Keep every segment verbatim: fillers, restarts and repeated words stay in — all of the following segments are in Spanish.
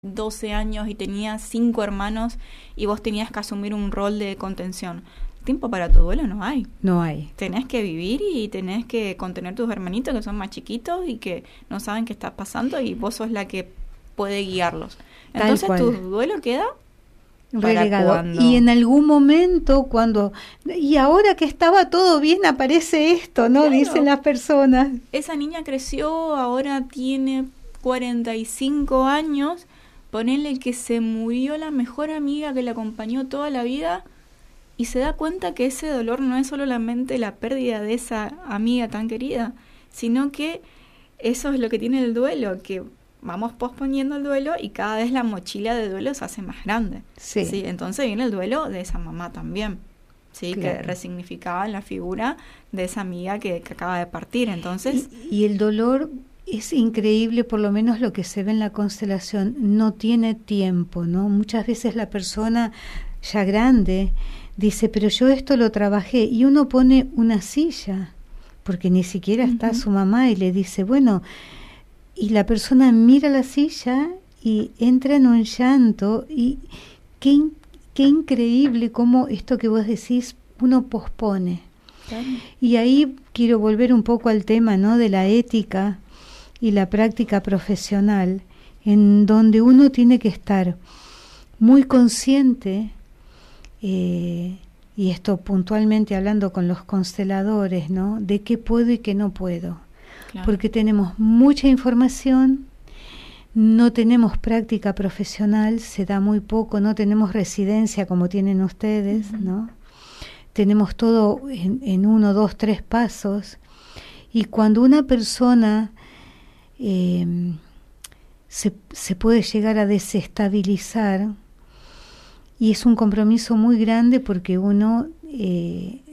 doce años y tenía cinco hermanos y vos tenías que asumir un rol de contención. Tiempo para tu duelo no hay. No hay. Tenés que vivir y tenés que contener tus hermanitos que son más chiquitos y que no saben qué está pasando y vos sos la que puede guiarlos. Entonces tu duelo queda relegado. Y en algún momento cuando y ahora que estaba todo bien aparece esto, ¿no? Claro. Dicen las personas. Esa niña creció, ahora tiene cuarenta y cinco años. Ponele que se murió la mejor amiga que la acompañó toda la vida y se da cuenta que ese dolor no es solamente la pérdida de esa amiga tan querida, sino que eso es lo que tiene el duelo, que vamos posponiendo el duelo y cada vez la mochila de duelo se hace más grande. Sí. ¿Sí? Entonces viene el duelo de esa mamá también, ¿sí? Claro. Que resignificaba la figura de esa amiga que, que acaba de partir. Entonces y, y el dolor es increíble, por lo menos lo que se ve en la constelación, no tiene tiempo, ¿no? Muchas veces la persona ya grande dice, pero yo esto lo trabajé, y uno pone una silla, porque ni siquiera está uh-huh. su mamá, y le dice, bueno, y la persona mira la silla y entra en un llanto, y qué, qué increíble cómo esto que vos decís, uno pospone. Claro. Y ahí quiero volver un poco al tema, ¿no?, de la ética y la práctica profesional, en donde uno tiene que estar muy consciente, eh, y esto puntualmente hablando con los consteladores, ¿no?, de qué puedo y qué no puedo. Claro. Porque tenemos mucha información, no tenemos práctica profesional, se da muy poco, no tenemos residencia como tienen ustedes, uh-huh. ¿no? Tenemos todo en, en uno, dos, tres pasos, y cuando una persona Eh, se, se puede llegar a desestabilizar, y es un compromiso muy grande porque uno eh,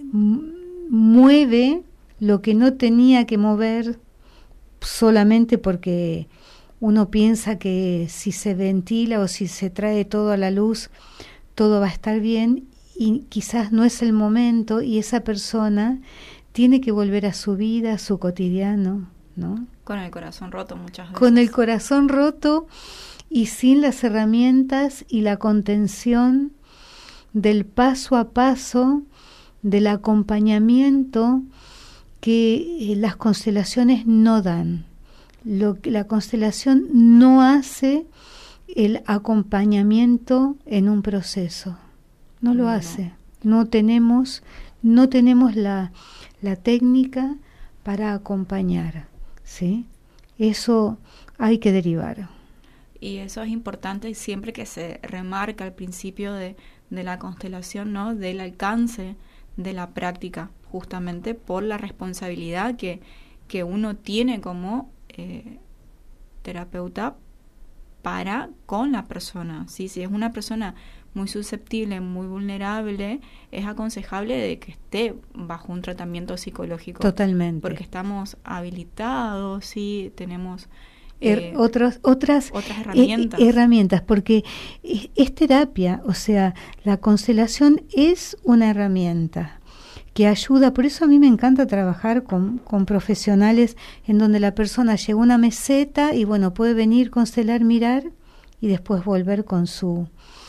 mueve lo que no tenía que mover solamente porque uno piensa que si se ventila o si se trae todo a la luz todo va a estar bien, y quizás no es el momento, y esa persona tiene que volver a su vida, a su cotidiano, ¿no? Con el corazón roto muchas veces. Con el corazón roto y sin las herramientas y la contención del paso a paso, del acompañamiento que eh, las constelaciones no dan. Lo que la constelación no hace el acompañamiento en un proceso. No lo no. hace. No tenemos, no tenemos la, la técnica para acompañar. ¿Sí? Eso hay que derivar. Y eso es importante siempre que se remarca al principio de, de la constelación, ¿no?, del alcance de la práctica, justamente por la responsabilidad que, que uno tiene como eh, terapeuta para con la persona. ¿Sí? Si es una persona muy susceptible, muy vulnerable, es aconsejable de que esté bajo un tratamiento psicológico. Totalmente. Porque estamos habilitados, sí, tenemos eh, er, otros, otras, otras herramientas. Eh, herramientas, porque es, es terapia, o sea, la constelación es una herramienta que ayuda. Por eso a mí me encanta trabajar con, con profesionales en donde la persona llega a una meseta y bueno, puede venir, constelar, mirar y después volver con su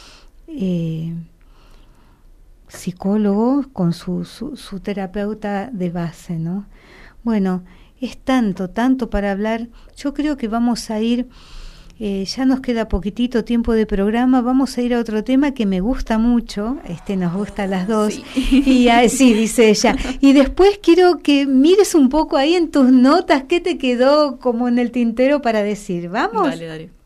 Eh, psicólogo, con su, su, su terapeuta de base, ¿no? Bueno, es tanto, tanto para hablar. Yo creo que vamos a ir, eh, ya nos queda poquitito tiempo de programa, vamos a ir a otro tema que me gusta mucho, este nos gusta a las dos, sí. y así dice ella, y después quiero que mires un poco ahí en tus notas qué te quedó como en el tintero para decir, ¿vamos? Dale, dale.